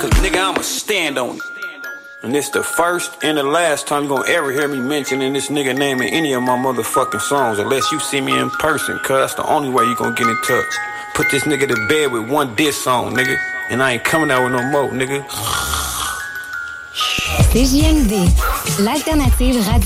cause nigga, I'ma stand on it. And it's the first and the last time you gonna ever hear me mentioning this nigga name in any of my motherfucking songs, unless you see me in person, cause that's the only way you gonna get in touch. Put this nigga to bed with one diss song, nigga, and I ain't coming out with no more, nigga. CJMD, l'alternative radio.